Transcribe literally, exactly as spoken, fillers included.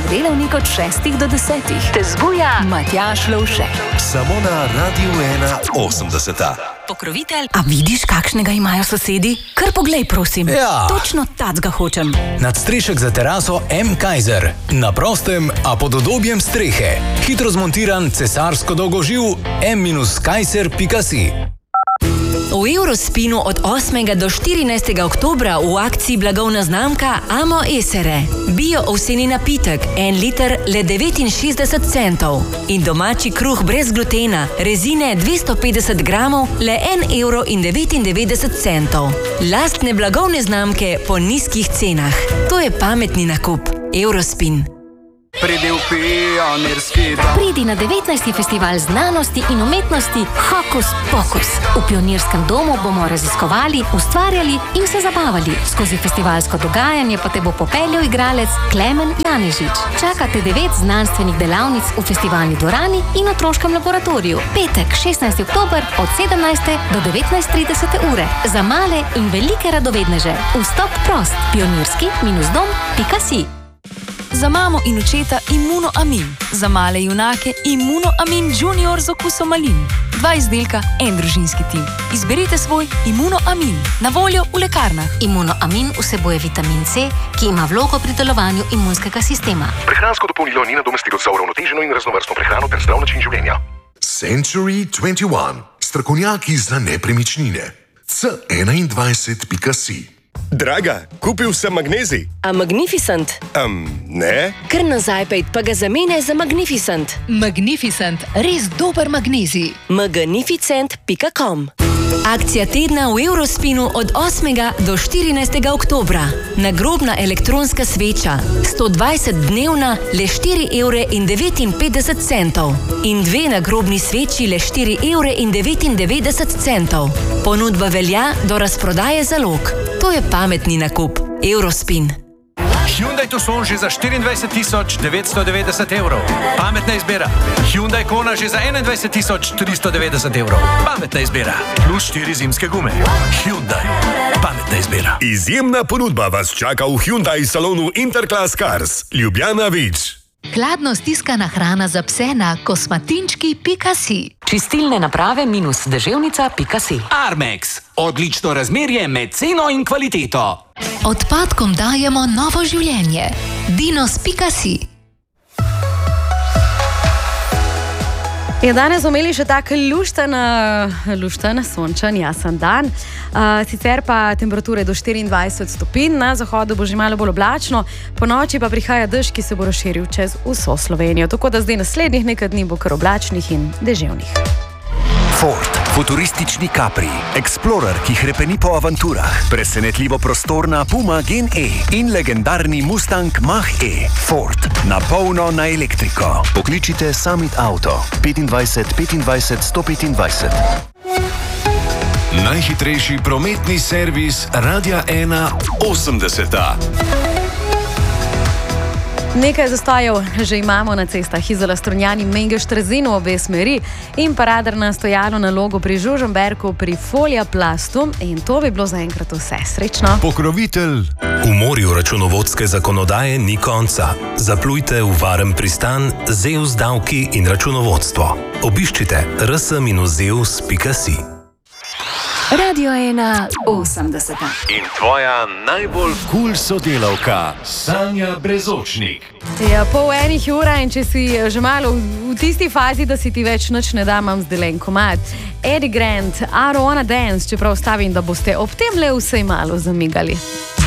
delavnik od šestih do desetih. Te zbuja Matjaž Lovše. Samo na Radiu ena osemdeseta. Pokrovitelj. A vidiš, kakšnega imajo sosedi? Kar poglej, prosim. Ja. Točno tacga hočem. Nadstrešek za teraso M. Kaiser. Na prostem, a pod udobjem strehe. Hitro zmontiran cesarsko dolgoživ M Kaiser pika si. V Eurospinu od osmega do štirinajstega oktobra v akciji blagovna znamka Amo Esere. Bio ovseni napitek, en liter le devetinšestdeset centov. In domači kruh brez glutena, rezine dvesto petdeset gramov, le en evro in devetindevetdeset centov. Lastne blagovne znamke po nizkih cenah. To je pametni nakup. Eurospin. Pridi v pionirski dom. Pridi na devetnajsti festival znanosti in umetnosti Hokus Pokus. V Pionirskem domu bomo raziskovali, ustvarjali in se zabavali. Skozi festivalsko dogajanje pa te bo popeljal igralec Klemen Janežič. Čakate devet znanstvenih delavnic v festivalni dvorani in otroškem laboratoriju. Petek, šestnajsti oktober od sedemnajste do devetnajst trideset ure. Za male in velike radovedneže. Vstop prost. pionirski dom pika si. Za mamo in očeta Immunoamin. Za male junake Immunoamin Junior z okusom malin. Dva izdelka, en družinski tim. Izberite svoj Immunoamin. Na voljo v lekarnah. Immunoamin vsebuje vitamin C, ki ima vlogo pri delovanju imunskega sistema. Prehransko dopolnilo ni nadomestilo za uravnoteženo in raznovrstno prehrano ter zdrav način življenja. Century dvajset ena. Strokovnjaki za nepremičnine. C enaindvajset pika si. Draga, kupil sem magnezij. A Magnificent? Um, ne. Kar nazaj pejt pa ga zamenjaj za Magnificent. Magnificent, res dober magnezij. magnificent pika com. Akcija tedna v Eurospinu od osmega do štirinajstega oktobra. Nagrobna elektronska sveča, sto dvajset dnevna, le štiri evre in devetinpetdeset centov. In dve nagrobni sveči, le štiri evre in devetindevetdeset centov. Ponudba velja do razprodaje zalog. To je pametni nakup. Eurospin. Hyundai Tucson že za štiriindvajset tisoč devetsto devetdeset evrov. Pametna izbira. Hyundai Kona že za enaindvajset tisoč tristo devetdeset evrov. Pametna izbira. Plus štiri zimske gume. Hyundai. Pametna izbira. Izjemna ponudba vas čaka v Hyundai salonu Interclass Cars. Ljubljana Vič. Hladno stiskana hrana za pse na kosmatinčki pika si. Čistilne naprave minus deževnica pika si. Armex. Odlično razmerje med ceno in kvaliteto. Odpadkom dajemo novo življenje. Dinos pika si. Je danes imeli še tak lušten, lušten, sončen, jasen dan. Uh, sicer pa temperature do štiriindvajset stopinj, na zahodu bo že malo bolj oblačno, po noči pa prihaja dež, ki se bo razširil čez vso Slovenijo. Tako da zdaj naslednjih nekaj dni bo kar oblačnih in deževnih. Ford, futuristični Capri, Explorer, ki hrepeni po avanturah, presenetljivo prostorna Puma Gen E in legendarni Mustang Mach-E. Ford, na polno na elektriko. Pokličite Summit Auto, petindvajset petindvajset sto petindvajset. Najhitrejši prometni servis Radia ena osemdeseta. Nekaj zastojev že imamo na cestah Izola Strunjani, Mengeš Trzinu obe smeri in pa radar na stojalo nalogo pri Žužemberku pri Folja Plastu in to bi bilo zaenkrat vse. Srečno. Pokrovitelj. V morju računovodske zakonodaje ni konca. Zaplujte v varen pristan Zeus davki in računovodstvo. Obiščite r s zeus pika si. Radio ena osemdeseta. In tvoja najbolj kul sodelavka, Sanja Brezočnik. Ja, pol enih ura in če si že malo v, v tisti fazi, da si ti več nič ne da, imam zdelen komad. Eddie Grant, I Don't Wanna Dance, čeprav stavim, da boste ob tem le vsej malo zamigali.